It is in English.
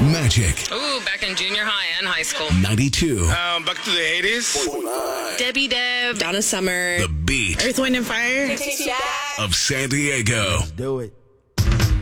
Magic Ooh, back in junior high and high school. 92. Back to the 80s. Debbie Deb, Donna Summer. The beat Earth, Wind, and Fire. of San Diego. Do it.